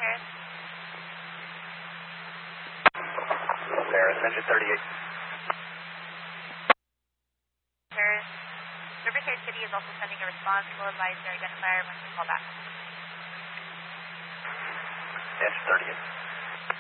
Paris. Paris, engine 38. Paris. Riverside City is also sending a response. We'll advise their identifier once we call back. Engine 38.